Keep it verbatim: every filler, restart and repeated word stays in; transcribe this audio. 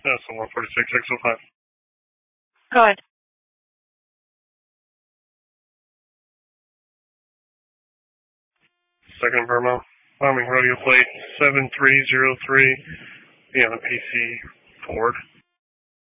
Uh, so one forty-six, X oh five. Go ahead. Second Burma. Bombing rodeo plate seven three zero three. Be on a P C Ford.